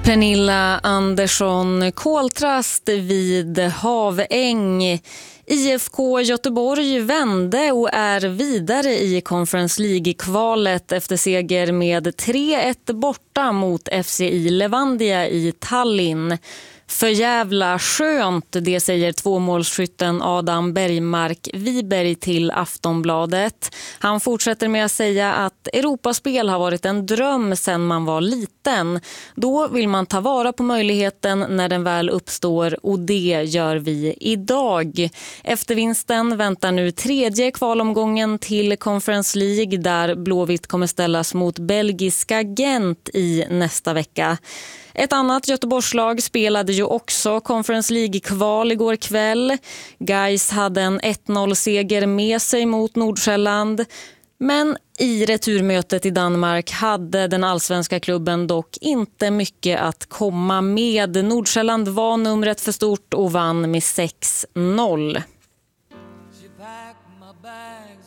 Pernilla Andersson, koltrast vid Haväng. IFK Göteborg vände och är vidare i Conference League-kvalet efter seger med 3-1 borta mot FCI Levandia i Tallinn. För jävla skönt, det säger tvåmålsskytten Adam Bergmark Wiberg till Aftonbladet. Han fortsätter med att säga att Europaspel har varit en dröm sedan man var liten. Då vill man ta vara på möjligheten när den väl uppstår, och det gör vi idag. Efter vinsten väntar nu tredje kvalomgången till Conference League där Blåvitt kommer ställas mot belgiska Gent i nästa vecka. Ett annat Göteborgslag spelade ju också Conference League-kval igår kväll. Gais hade en 1-0-seger med sig mot Nordsjälland. Men i returmötet i Danmark hade den allsvenska klubben dock inte mycket att komma med. Nordsjälland var numret för stort och vann med 6-0.